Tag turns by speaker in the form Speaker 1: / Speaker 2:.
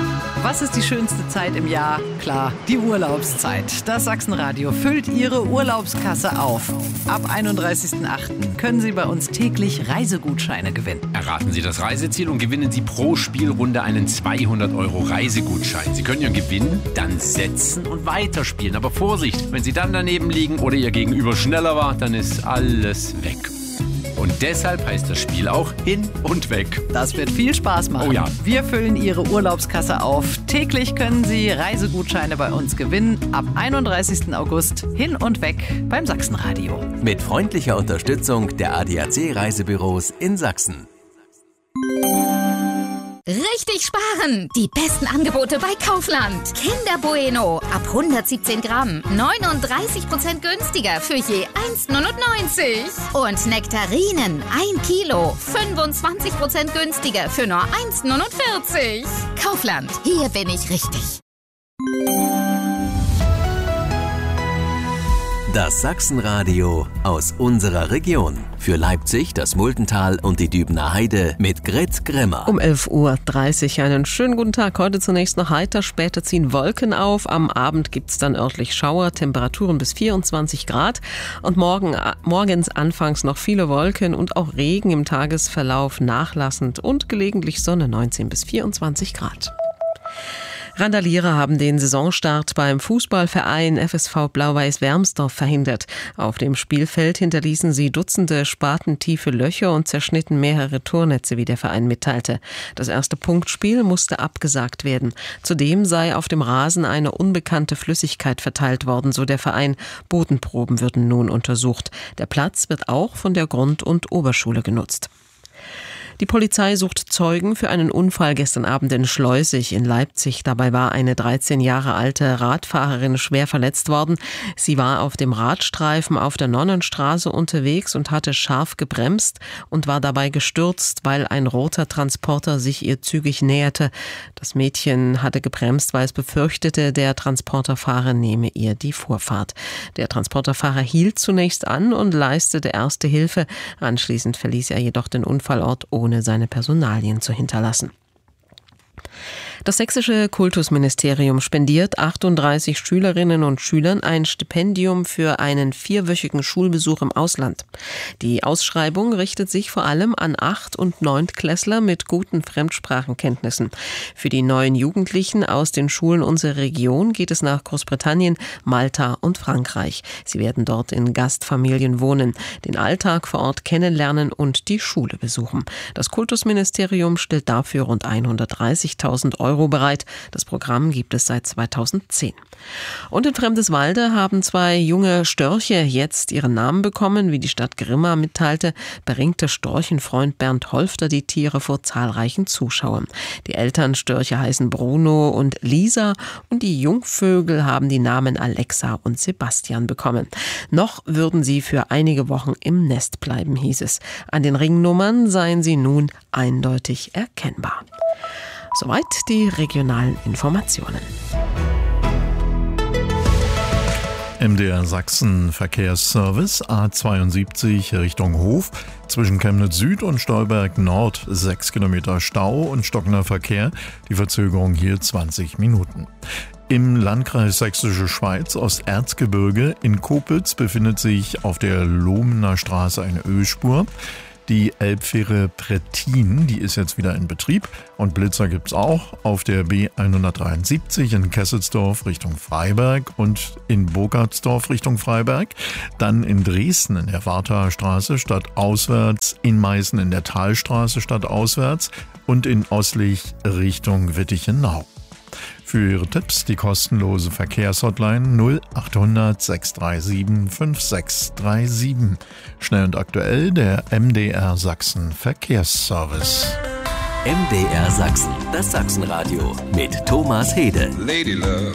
Speaker 1: Was ist die schönste Zeit im Jahr? Klar, die Urlaubszeit. Das Sachsenradio füllt Ihre Urlaubskasse auf. Ab 31.08. können Sie bei uns täglich Reisegutscheine gewinnen.
Speaker 2: Erraten Sie das Reiseziel und gewinnen Sie pro Spielrunde einen 200 € Reisegutschein. Sie können Ihren Gewinn dann setzen und weiterspielen. Aber Vorsicht, wenn Sie dann daneben liegen oder Ihr Gegenüber schneller war, dann ist alles weg. Und deshalb heißt das Spiel auch Hin und Weg.
Speaker 1: Das wird viel Spaß machen.
Speaker 2: Oh ja.
Speaker 1: Wir füllen Ihre Urlaubskasse auf. Täglich können Sie Reisegutscheine bei uns gewinnen. Ab 31. August Hin und Weg beim Sachsenradio.
Speaker 3: Mit freundlicher Unterstützung der ADAC Reisebüros in Sachsen.
Speaker 4: Richtig sparen! Die besten Angebote bei Kaufland. Kinder Bueno ab 117 Gramm. 39% günstiger für je 1,99. Und Nektarinen 1 Kilo. 25% günstiger für nur 1,49. Kaufland, hier bin ich richtig.
Speaker 3: Das Sachsenradio aus unserer Region. Für Leipzig, das Multental und die Dübener Heide mit Grit Grimmer.
Speaker 5: Um 11.30 Uhr einen schönen guten Tag. Heute zunächst noch heiter, später ziehen Wolken auf. Am Abend gibt's dann örtlich Schauer, Temperaturen bis 24 Grad. Und morgens anfangs noch viele Wolken und auch Regen im Tagesverlauf nachlassend und gelegentlich Sonne 19 bis 24 Grad. Randalierer haben den Saisonstart beim Fußballverein FSV Blau-Weiß Wermsdorf verhindert. Auf dem Spielfeld hinterließen sie Dutzende spatentiefe Löcher und zerschnitten mehrere Tornetze, wie der Verein mitteilte. Das erste Punktspiel musste abgesagt werden. Zudem sei auf dem Rasen eine unbekannte Flüssigkeit verteilt worden, so der Verein. Bodenproben würden nun untersucht. Der Platz wird auch von der Grund- und Oberschule genutzt. Die Polizei sucht Zeugen für einen Unfall gestern Abend in Schleusig in Leipzig. Dabei war eine 13 Jahre alte Radfahrerin schwer verletzt worden. Sie war auf dem Radstreifen auf der Nonnenstraße unterwegs und hatte scharf gebremst und war dabei gestürzt, weil ein roter Transporter sich ihr zügig näherte. Das Mädchen hatte gebremst, weil es befürchtete, der Transporterfahrer nehme ihr die Vorfahrt. Der Transporterfahrer hielt zunächst an und leistete erste Hilfe. Anschließend verließ er jedoch den Unfallort, ohne seine Personalien zu hinterlassen. Das sächsische Kultusministerium spendiert 38 Schülerinnen und Schülern ein Stipendium für einen 4-wöchigen Schulbesuch im Ausland. Die Ausschreibung richtet sich vor allem an 8- und 9-Klässler mit guten Fremdsprachenkenntnissen. Für die neuen Jugendlichen aus den Schulen unserer Region geht es nach Großbritannien, Malta und Frankreich. Sie werden dort in Gastfamilien wohnen, den Alltag vor Ort kennenlernen und die Schule besuchen. Das Kultusministerium stellt dafür rund 130.000 € bereit. Das Programm gibt es seit 2010. Und in Fremdeswalde haben 2 junge Störche jetzt ihren Namen bekommen. Wie die Stadt Grimma mitteilte, beringte Storchenfreund Bernd Holfter die Tiere vor zahlreichen Zuschauern. Die Elternstörche heißen Bruno und Lisa und die Jungvögel haben die Namen Alexa und Sebastian bekommen. Noch würden sie für einige Wochen im Nest bleiben, hieß es. An den Ringnummern seien sie nun eindeutig erkennbar. Soweit die regionalen Informationen.
Speaker 6: MDR Sachsen Verkehrsservice A72 Richtung Hof. Zwischen Chemnitz Süd und Stolberg Nord 6 Kilometer Stau und stockender Verkehr. Die Verzögerung hier 20 Minuten. Im Landkreis Sächsische Schweiz, Osterzgebirge in Kopitz, befindet sich auf der Lohmener Straße eine Ölspur. Die Elbfähre Prettin, die ist jetzt wieder in Betrieb und Blitzer gibt's auch auf der B173 in Kesselsdorf Richtung Freiberg und in Burgartsdorf Richtung Freiberg. Dann in Dresden in der Warthaer Straße stadtauswärts, in Meißen in der Talstraße stadtauswärts und in Oslich Richtung Wittichenau. Für Ihre Tipps die kostenlose Verkehrshotline 0800 637 5637. Schnell und aktuell der MDR Sachsen Verkehrsservice.
Speaker 3: MDR Sachsen, das Sachsenradio mit Thomas Hede.
Speaker 7: Lady Love.